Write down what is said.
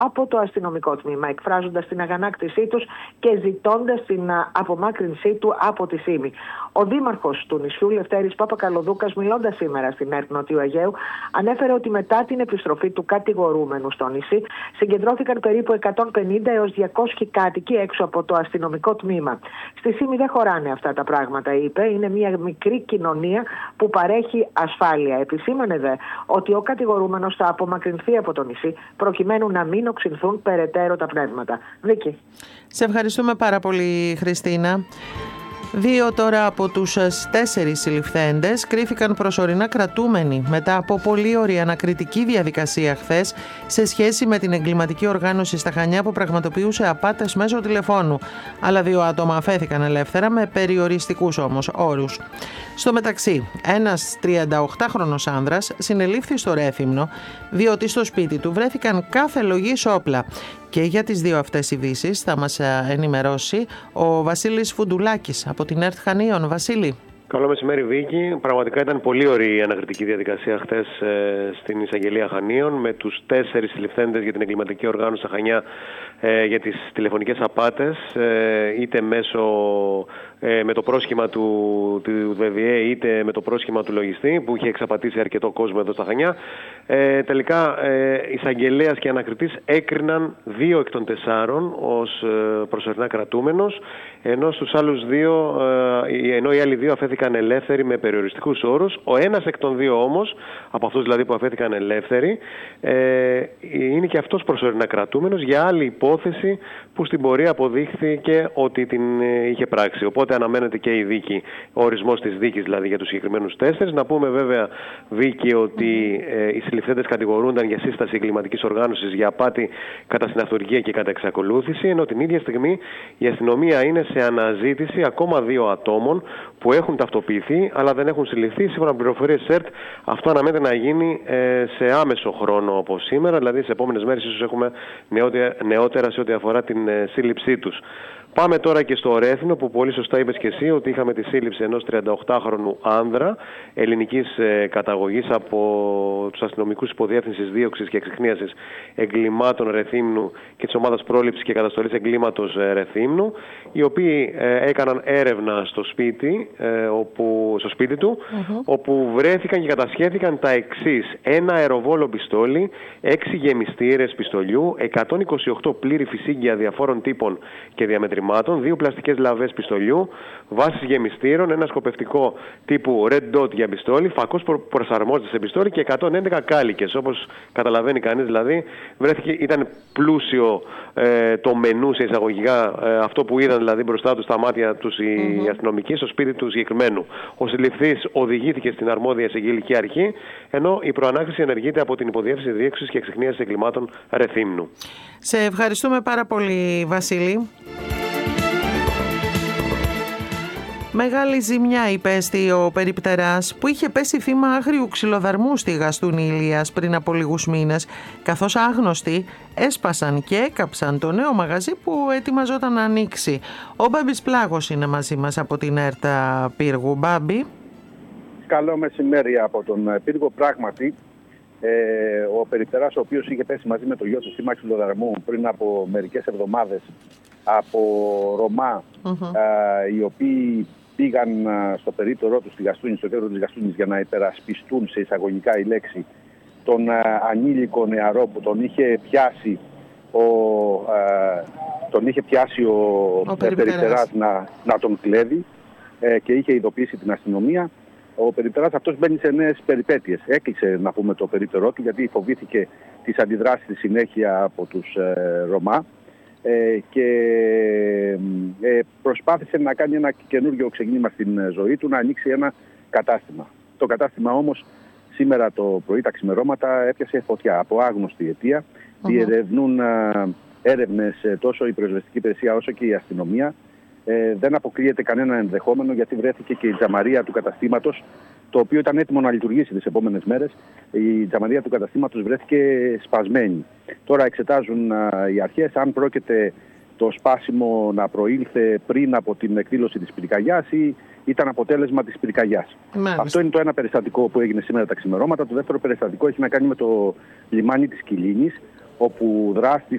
από το αστυνομικό τμήμα, εκφράζοντας την αγανάκτησή τους και ζητώντας την απομάκρυνσή του από τη ΣΥΜΗ. Ο δήμαρχος του νησιού, Λευτέρης Παπακαλοδούκας, μιλώντας σήμερα στην ΕΡΤ Νοτιού Αιγαίου, ανέφερε ότι μετά την επιστροφή του κατηγορούμενου στο νησί, συγκεντρώθηκαν περίπου 150 έως 200 κάτοικοι έξω από το αστυνομικό τμήμα. Στη ΣΥΜΗ δεν χωράνε αυτά τα πράγματα, είπε. Είναι μια μικρή κοινωνία που παρέχει ασφάλεια. Επισήμανε δε ότι ο κατηγορούμενος θα απομακρυνθεί από το νησί προκειμένου να μην οξυνθούν περαιτέρω τα πνεύματα. Βίκη. Σε ευχαριστούμε πάρα πολύ, Χριστίνα. 2 τώρα από τους 4 συλληφθέντες κρίθηκαν προσωρινά κρατούμενοι μετά από πολύωρη ανακριτική διαδικασία χθες σε σχέση με την εγκληματική οργάνωση στα Χανιά που πραγματοποιούσε απάτες μέσω τηλεφώνου. Άλλα 2 άτομα αφέθηκαν ελεύθερα με περιοριστικούς όμως όρους. Στο μεταξύ, ένας 38χρονος άνδρας συνελήφθη στο Ρέθυμνο διότι στο σπίτι του βρέθηκαν κάθε λογής όπλα. Και για τις 2 αυτές ειδήσεις θα μας ενημερώσει ο Βασίλης Φουντουλάκης από την ΕΡΤ Χανίων. Βασίλη. Καλό μεσημέρι, Βίκη. Πραγματικά ήταν πολύ ωραία η ανακριτική διαδικασία χθες στην Εισαγγελία Χανίων με τους 4 συλληφθέντες για την εγκληματική οργάνωση στα Χανιά για τις τηλεφωνικές απάτες, είτε με το πρόσχημα του ΒΒΕ είτε με το πρόσχημα του λογιστή που είχε εξαπατήσει αρκετό κόσμο εδώ στα Χανιά. Τελικά εισαγγελέας και ανακριτής έκριναν 2 εκ των 4 ως προσωρινά κρατούμενος, ενώ στους άλλους 2, ενώ οι άλλοι 2 αφέθηκαν ελεύθεροι με περιοριστικούς όρους. Ο ένας εκ των 2 όμως, από αυτούς δηλαδή που αφέθηκαν ελεύθεροι, είναι και αυτός προσωρινά κρατούμενος για άλλη υπόθεση που στην πορεία αποδείχθηκε ότι την είχε πράξει. Οπότε αναμένεται και η δίκη, ο ορισμός της δίκης δηλαδή για τους συγκεκριμένους 4. Να πούμε βέβαια, Βίκη, ότι οι συλληφθέντες κατηγορούνταν για σύσταση εγκληματικής οργάνωσης για απάτη κατά συναυτουργία και κατά εξακολούθηση, ενώ την ίδια στιγμή η αστυνομία είναι σε αναζήτηση ακόμα 2 ατόμων που έχουν ταυτοποιηθεί αλλά δεν έχουν συλληφθεί. Σύμφωνα με πληροφορίες ΣΕΡΤ, αυτό αναμένεται να γίνει σε άμεσο χρόνο από σήμερα, δηλαδή σε επόμενες μέρες ίσως έχουμε νεότερα σε ό,τι αφορά την σύλληψή τους. Πάμε τώρα και στο Ρέθυμνο, που πολύ σωστά είπες και εσύ ότι είχαμε τη σύλληψη ενός 38χρονου άνδρα ελληνικής καταγωγής από τους αστυνομικούς υποδιεύθυνσης δίωξης και εξιχνίασης εγκλημάτων Ρεθύμνου και της ομάδας πρόληψης και καταστολής εγκλήματος Ρεθύμνου, οι οποίοι έκαναν έρευνα στο σπίτι του, όπου βρέθηκαν και κατασχέθηκαν τα εξής: 1 αεροβόλο πιστόλι, 6 γεμιστήρες πιστολιού, 128 πλήρη φυσίγγια διαφόρων τύπων και διαμετρημάτων, 2 πλαστικές λαβές πιστολιού, βάσεις γεμιστήρων, ένα σκοπευτικό τύπου Red Dot για πιστόλι, φακός που προσαρμόζεται σε πιστόλι και 111 κάλικες. Όπως καταλαβαίνει κανείς, δηλαδή, ήταν πλούσιο το μενού σε εισαγωγικά, αυτό που είδαν δηλαδή μπροστά τους στα μάτια τους οι αστυνομικοί στο σπίτι του συγκεκριμένου. Ο συλληφθής οδηγήθηκε στην αρμόδια εισαγγελική αρχή, ενώ η προανάκριση ενεργείται από την Υποδιεύθυνση Δίωξης και Εξιχνίασης Εγκλημάτων Ρεθύμνου. Σε ευχαριστούμε πάρα πολύ, Βασίλη. Μεγάλη ζημιά υπέστη ο περιπτεράς που είχε πέσει θύμα άγριου ξυλοδαρμού στη Γαστούνη Ηλίας πριν από λίγους μήνες, καθώς άγνωστοι έσπασαν και έκαψαν το νέο μαγαζί που ετοιμαζόταν να ανοίξει. Ο Μπάμπης Πλάγος είναι μαζί μας από την ΕΡΤ Πύργου. Μπάμπη. Καλό μεσημέρι από τον Πύργο. Πράγματι, ο περιπτεράς, ο οποίος είχε πέσει μαζί με το γιο του θύμα ξυλοδαρμού πριν από μερικές εβδομάδες από Ρωμά, οι οποίοι πήγαν στο περίπτερό του στη Γαστούνη, στο κέντρο της Γαστούνης, για να υπερασπιστούν, σε εισαγωγικά η λέξη, τον ανήλικο νεαρό που τον είχε πιάσει ο περιπτεράς να τον κλέβει και είχε ειδοποιήσει την αστυνομία. Ο περιπτεράς αυτός μπαίνει σε νέες περιπέτειες. Έκλεισε, να πούμε, το περίπτερό του γιατί φοβήθηκε τις αντιδράσεις στη συνέχεια από τους Ρωμά και προσπάθησε να κάνει ένα καινούργιο ξεκίνημα στην ζωή του, να ανοίξει ένα κατάστημα. Το κατάστημα όμως σήμερα το πρωί, τα ξημερώματα, έπιασε φωτιά από άγνωστη αιτία. Διερευνούν έρευνες τόσο η πυροσβεστική υπηρεσία όσο και η αστυνομία. Δεν αποκλείεται κανένα ενδεχόμενο, γιατί βρέθηκε και η τζαμαρία του καταστήματος, το οποίο ήταν έτοιμο να λειτουργήσει τις επόμενες μέρες. Η τζαμαρία του καταστήματος βρέθηκε σπασμένη. Τώρα εξετάζουν οι αρχές αν πρόκειται το σπάσιμο να προήλθε πριν από την εκδήλωση της πυρκαγιάς ή ήταν αποτέλεσμα της πυρκαγιάς. Αυτό είναι το ένα περιστατικό που έγινε σήμερα τα ξημερώματα. Το δεύτερο περιστατικό έχει να κάνει με το λιμάνι της Κιλίνης, όπου δράστης